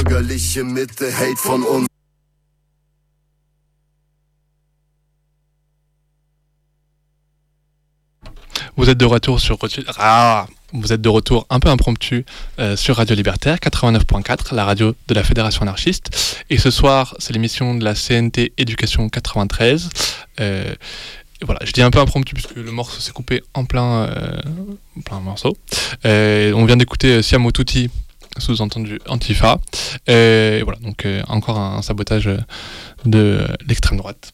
Bürgerliche Mitte, Hate von uns. Vous êtes de retour sur vous êtes de retour un peu impromptu sur Radio Libertaire 89.4, la radio de la Fédération anarchiste. Et ce soir, c'est l'émission de la CNT Éducation 93. Voilà, je dis un peu impromptu puisque le morceau s'est coupé en plein morceau. On vient d'écouter Siamo Tutti, sous-entendu Antifa. Et voilà, donc encore un sabotage de l'extrême droite.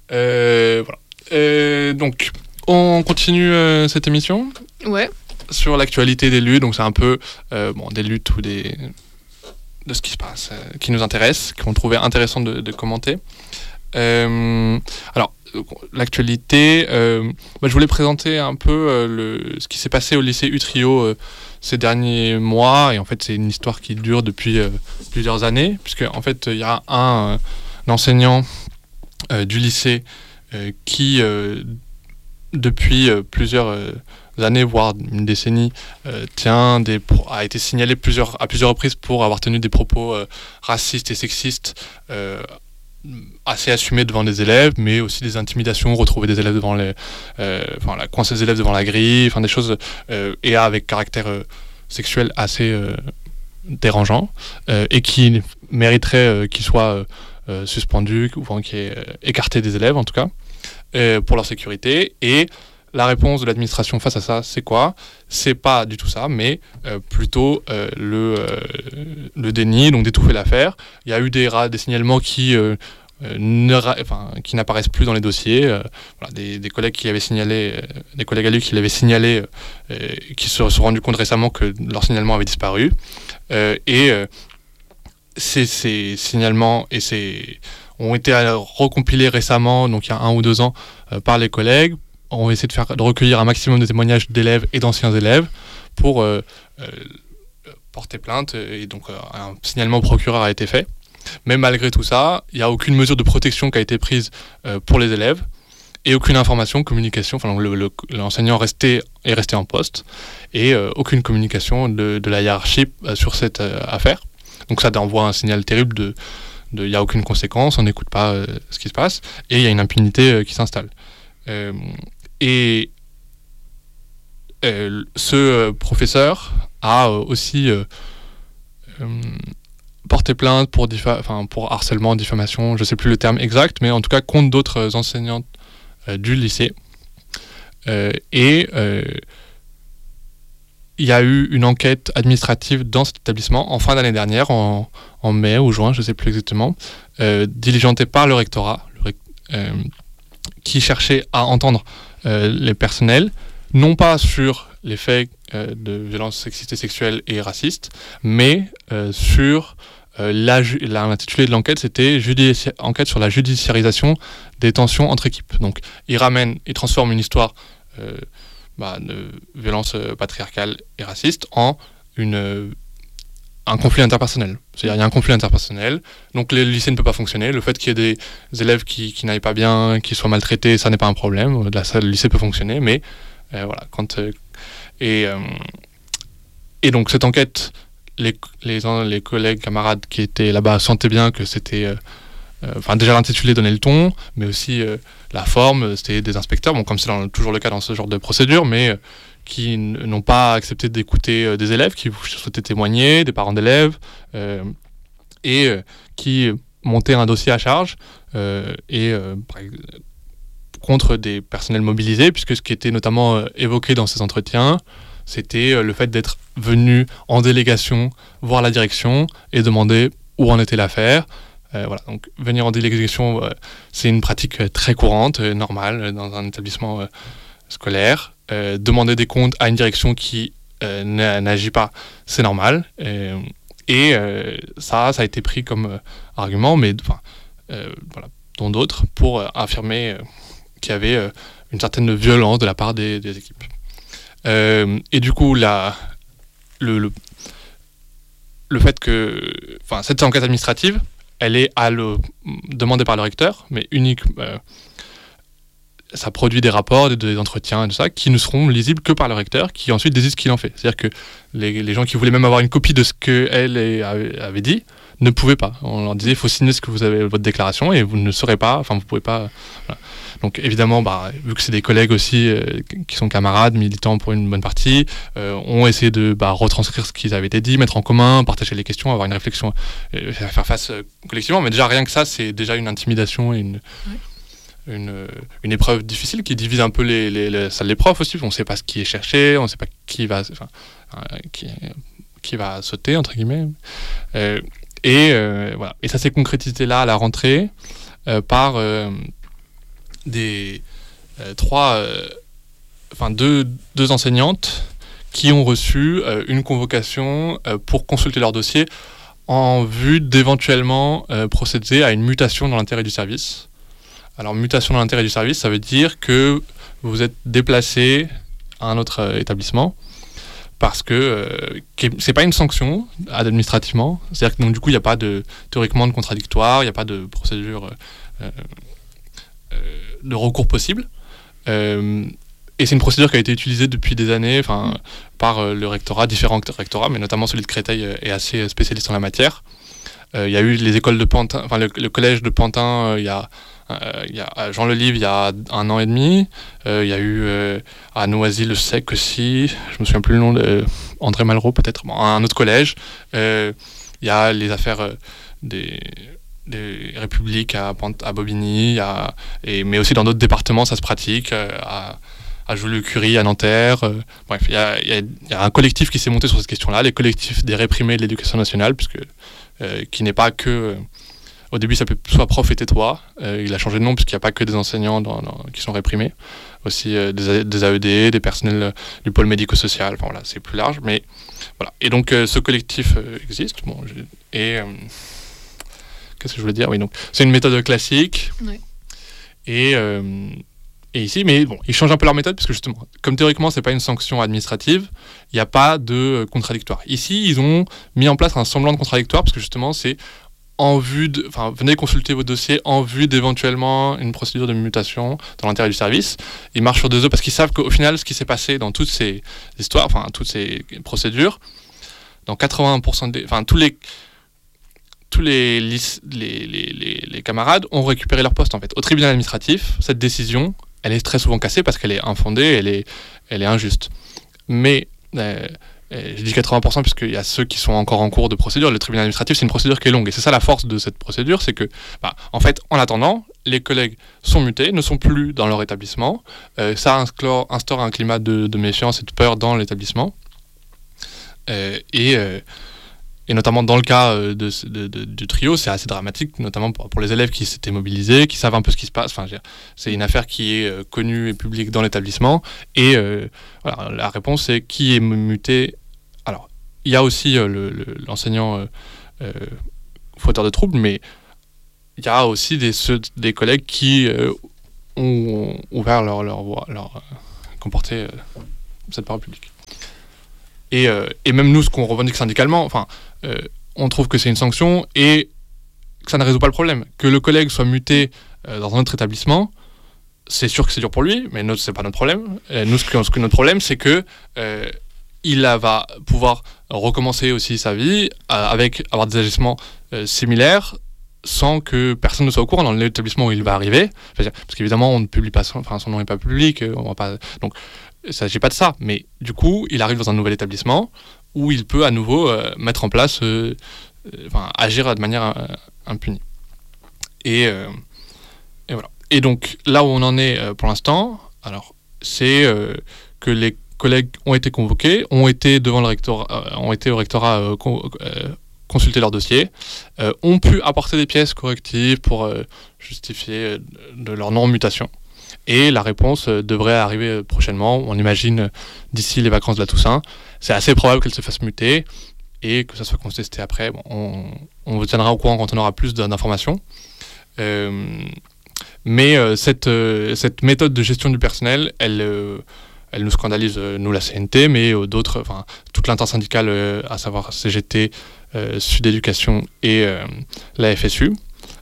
Voilà. Donc, on continue cette émission. Ouais. Sur l'actualité des luttes, donc c'est un peu des luttes ou de ce qui se passe, qui nous intéresse, qu'on trouvait intéressant de commenter. Alors, l'actualité, je voulais présenter un peu ce qui s'est passé au lycée Utrio ces derniers mois, et en fait c'est une histoire qui dure depuis plusieurs années, puisque en fait il y a un enseignant du lycée qui depuis plusieurs années, voire une décennie, a été signalé à plusieurs reprises pour avoir tenu des propos racistes et sexistes assez assumés devant des élèves, mais aussi des intimidations, retrouver des élèves devant coincer des élèves devant la grille, des choses et avec caractère sexuel assez dérangeant, et qui mériterait qu'il soit suspendu, ou qui est écarté des élèves en tout cas, pour leur sécurité. Et la réponse de l'administration face à ça, c'est quoi ? C'est pas du tout ça, mais plutôt le déni, donc d'étouffer l'affaire. Il y a eu des signalements qui n'apparaissent plus dans les dossiers. Des collègues qui avaient signalé, des collègues à lui qui l'avaient signalé, qui se sont rendus compte récemment que leur signalement avait disparu. Ces signalements ont été recompilés récemment, donc il y a 1 ou 2 ans, par les collègues. On va essayer de recueillir un maximum de témoignages d'élèves et d'anciens élèves pour porter plainte, et donc un signalement au procureur a été fait. Mais malgré tout ça, il n'y a aucune mesure de protection qui a été prise pour les élèves, et aucune information, communication, l'enseignant est resté en poste, et aucune communication de la hiérarchie sur cette affaire. Donc ça envoie un signal terrible il n'y a aucune conséquence, on n'écoute pas ce qui se passe, et il y a une impunité qui s'installe. Ce professeur a aussi porté plainte pour harcèlement, diffamation, je ne sais plus le terme exact, mais en tout cas contre d'autres enseignantes du lycée. Il y a eu une enquête administrative dans cet établissement en fin d'année dernière, en mai ou juin, je ne sais plus exactement, diligentée par le rectorat, qui cherchait à entendre les personnels, non pas sur les faits de violences sexistes et sexuelles et racistes, mais sur l'intitulé de l'enquête, c'était enquête sur la judiciarisation des tensions entre équipes. Donc il transforme une histoire de violence patriarcale et raciste en un conflit interpersonnel. C'est-à-dire il y a un conflit interpersonnel, donc le lycée ne peut pas fonctionner. Le fait qu'il y ait des élèves qui n'aillent pas bien, qui soient maltraités, ça n'est pas un problème. Le lycée peut fonctionner, mais voilà. Et donc cette enquête, les collègues, camarades qui étaient là-bas sentaient bien que c'était... déjà l'intitulé donnait le ton, mais aussi la forme, c'était des inspecteurs, comme c'est toujours le cas dans ce genre de procédure, mais qui n'ont pas accepté d'écouter des élèves qui souhaitaient témoigner, des parents d'élèves, et qui montaient un dossier à charge contre des personnels mobilisés, puisque ce qui était notamment évoqué dans ces entretiens, c'était le fait d'être venu en délégation voir la direction et demander où en était l'affaire. Donc venir en délégation, c'est une pratique très courante, normale dans un établissement scolaire. Demander des comptes à une direction qui n'agit pas, c'est normal. Ça a été pris comme argument, mais dont d'autres, pour affirmer qu'il y avait une certaine violence de la part des équipes. Et du coup, le fait que cette enquête administrative, elle est demandée par le recteur, mais ça produit des rapports, des entretiens et tout ça, qui ne seront lisibles que par le recteur, qui ensuite décide ce qu'il en fait. C'est-à-dire que les gens qui voulaient même avoir une copie de ce qu'elle avait dit ne pouvaient pas. On leur disait, il faut signer ce que vous avez, votre déclaration, et vous ne saurez pas, enfin, vous pouvez pas. Voilà. Donc, évidemment, vu que c'est des collègues aussi qui sont camarades, militants pour une bonne partie, ont essayé de retranscrire ce qu'ils avaient été dit, mettre en commun, partager les questions, avoir une réflexion, faire face collectivement. Mais déjà, rien que ça, c'est déjà une intimidation et une épreuve difficile qui divise un peu les salles des profs aussi. On ne sait pas ce qui est cherché, on ne sait pas qui va sauter, entre guillemets. Voilà. Et ça s'est concrétisé là à la rentrée par deux enseignantes qui ont reçu une convocation pour consulter leur dossier en vue d'éventuellement procéder à une mutation dans l'intérêt du service. Alors, mutation dans l'intérêt du service, ça veut dire que vous êtes déplacé à un autre établissement parce que c'est pas une sanction administrativement. C'est-à-dire que donc, du coup, il n'y a pas théoriquement de contradictoire, il n'y a pas de procédure de recours possible. Et c'est une procédure qui a été utilisée depuis des années par le rectorat, différents rectorats, mais notamment celui de Créteil est assez spécialiste en la matière. Il y a eu les écoles de Pantin, le collège de Pantin, il y a à Jean Le Livre il y a 1 an et demi. Il y a eu à Noisy-le-Sec aussi, je me souviens plus le nom, André Malraux peut-être, un autre collège. Il y a les affaires des Républiques à Bobigny, mais aussi dans d'autres départements ça se pratique, à Joliot-Curie, à Nanterre. Bref, il y a un collectif qui s'est monté sur cette question-là, les collectifs des réprimés de l'éducation nationale, qui n'est pas que... Au début, ça peut soit prof et tais-toi. Il a changé de nom puisqu'il n'y a pas que des enseignants qui sont réprimés. Aussi des AED, des personnels du pôle médico-social. Enfin voilà, c'est plus large. Mais voilà. Et donc, ce collectif existe. Qu'est-ce que je voulais dire ? Oui, donc c'est une méthode classique. Oui. Et ici, mais bon, ils changent un peu leur méthode parce que justement, comme théoriquement, c'est pas une sanction administrative, il n'y a pas de contradictoire. Ici, ils ont mis en place un semblant de contradictoire parce que justement, c'est venez consulter vos dossiers en vue d'éventuellement une procédure de mutation dans l'intérêt du service. Ils marchent sur 2 œufs parce qu'ils savent qu'au final, ce qui s'est passé dans toutes ces histoires, toutes ces procédures, dans 80% tous les camarades ont récupéré leur poste en fait. Au tribunal administratif, cette décision, elle est très souvent cassée parce qu'elle est infondée, elle est injuste. Mais je dis 80% puisqu'il y a ceux qui sont encore en cours de procédure. Le tribunal administratif, c'est une procédure qui est longue. Et c'est ça la force de cette procédure, c'est que, en fait, en attendant, les collègues sont mutés, ne sont plus dans leur établissement. Ça instaure un climat de méfiance et de peur dans l'établissement. Et notamment dans le cas du trio, c'est assez dramatique, notamment pour les élèves qui s'étaient mobilisés, qui savent un peu ce qui se passe. C'est une affaire qui est connue et publique dans l'établissement. Et voilà, la réponse, c'est qui est muté. Alors, il y a aussi l'enseignant fauteur de troubles, mais il y a aussi des collègues qui ont ouvert leur voix, comporté cette parole publique. Et même nous, ce qu'on revendique syndicalement, on trouve que c'est une sanction et que ça ne résout pas le problème. Que le collègue soit muté dans un autre établissement, c'est sûr que c'est dur pour lui, mais c'est pas notre problème. Nous, ce que notre problème, c'est que il va pouvoir recommencer aussi sa vie avoir des agissements similaires sans que personne ne soit au courant dans l'établissement où il va arriver. Parce qu'évidemment, on ne publie pas son nom n'est pas public, on va pas. Donc, il ne s'agit pas de ça, mais du coup, il arrive dans un nouvel établissement où il peut à nouveau mettre en place, agir de manière impunie. Et voilà. Et donc, là où on en est pour l'instant, alors, c'est que les collègues ont été convoqués, ont été devant le rectorat, ont été au rectorat consulter leur dossier, ont pu apporter des pièces correctives pour justifier de leur non-mutation. Et la réponse devrait arriver prochainement, on imagine d'ici les vacances de la Toussaint. C'est assez probable qu'elle se fasse muter et que ça soit contesté après. Bon, on vous tiendra au courant quand on aura plus d'informations. Mais cette méthode de gestion du personnel, elle nous scandalise, nous la CNT, mais d'autres, toute l'intersyndicale, à savoir CGT, Sud Éducation et la FSU.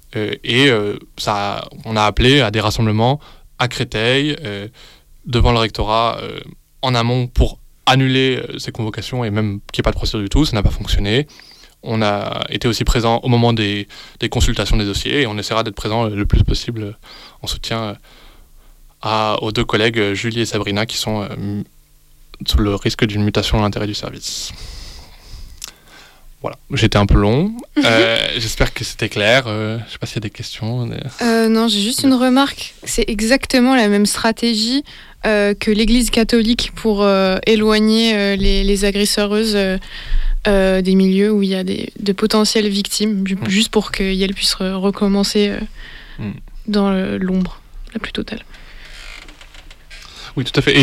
On a appelé à des rassemblements à Créteil, devant le rectorat, en amont pour annuler ces convocations et même qu'il n'y ait pas de procédure du tout. Ça n'a pas fonctionné. On a été aussi présent au moment des consultations des dossiers et on essaiera d'être présent le plus possible en soutien aux 2 collègues, Julie et Sabrina, qui sont sous le risque d'une mutation dans l'intérêt du service. Voilà, j'étais un peu long. J'espère que c'était clair. Je ne sais pas s'il y a des questions. Non, j'ai juste une remarque. C'est exactement la même stratégie que l'Église catholique pour éloigner les agresseuses des milieux où il y a de potentielles victimes, juste pour qu'elles puissent recommencer dans l'ombre la plus totale. Oui, tout à fait.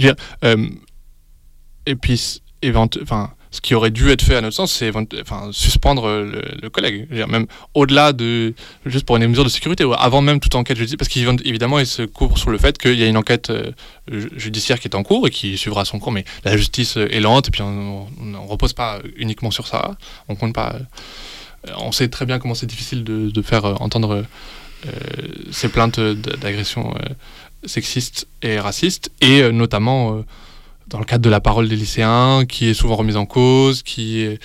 Et puis, ce qui aurait dû être fait à notre sens, c'est suspendre le collègue. Je veux dire, même au-delà juste pour une mesure de sécurité, avant même toute enquête judiciaire, parce qu'évidemment, il se couvre sur le fait qu'il y a une enquête judiciaire qui est en cours et qui suivra son cours, mais la justice est lente et puis on ne repose pas uniquement sur ça. On compte pas. On sait très bien comment c'est difficile de faire entendre ces plaintes d'agression sexistes et racistes, et notamment dans le cadre de la parole des lycéens, qui est souvent remise en cause, il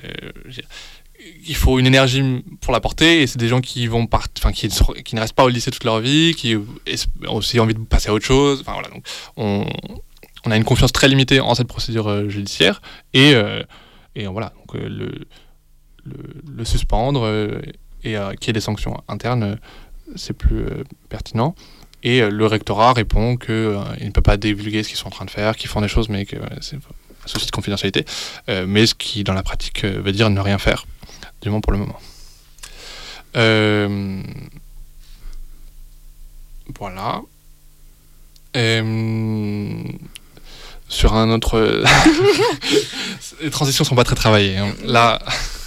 faut une énergie pour la porter, et c'est des gens qui qui ne restent pas au lycée toute leur vie, qui ont aussi envie de passer à autre chose. Enfin, voilà, donc on a une confiance très limitée en cette procédure judiciaire, et voilà, donc le suspendre et qu'il y ait des sanctions internes, c'est plus pertinent. Et le rectorat répond qu'il ne peut pas divulguer ce qu'ils sont en train de faire, qu'ils font des choses, mais que c'est un souci de confidentialité. Mais ce qui, dans la pratique, veut dire ne rien faire, du moins pour le moment. Voilà. Sur un autre... Les transitions ne sont pas très travaillées. Hein. Là,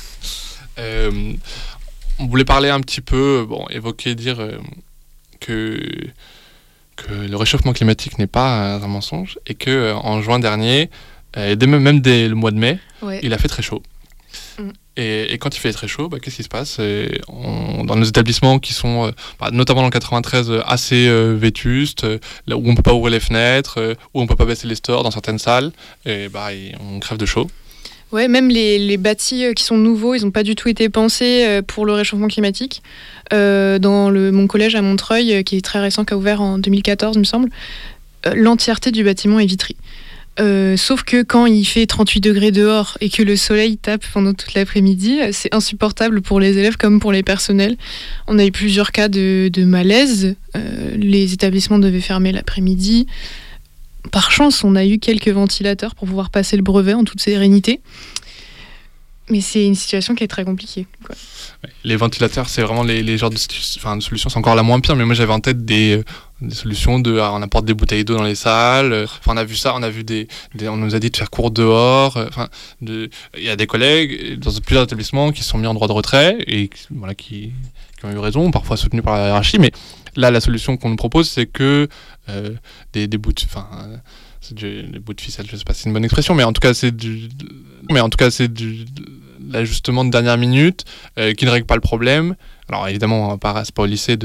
on voulait parler un petit peu, dire... que le réchauffement climatique n'est pas un mensonge, et que en juin dernier, même dès le mois de mai, il a fait très chaud. Et quand il fait très chaud, qu'est-ce qui se passe ? Dans nos établissements qui sont, notamment dans le 93, assez vétustes, là où on ne peut pas ouvrir les fenêtres, où on ne peut pas baisser les stores dans certaines salles, on crève de chaud. Ouais, même les bâtis qui sont nouveaux, ils n'ont pas du tout été pensés pour le réchauffement climatique. Dans mon collège à Montreuil, qui est très récent, qui a ouvert en 2014, il me semble, l'entièreté du bâtiment est vitrée. Sauf que quand il fait 38 degrés dehors et que le soleil tape pendant toute l'après-midi, c'est insupportable pour les élèves comme pour les personnels. On a eu plusieurs cas de malaise. Les établissements devaient fermer l'après-midi. Par chance, on a eu quelques ventilateurs pour pouvoir passer le brevet en toute sérénité. Mais c'est une situation qui est très compliquée, quoi. Les ventilateurs, c'est vraiment les genres de solutions, c'est encore la moins pire, mais moi j'avais en tête des solutions on apporte des bouteilles d'eau dans les salles. On a vu ça, on nous a dit de faire cours dehors. Il y a des collègues dans plusieurs établissements qui se sont mis en droit de retrait et qui ont eu raison, parfois soutenus par la hiérarchie, mais là la solution qu'on nous propose, c'est que des bouts de... des bouts de ficelle, je sais pas si c'est une bonne expression, mais en tout cas c'est l'ajustement de dernière minute qui ne règle pas le problème. Alors évidemment, c'est pas au lycée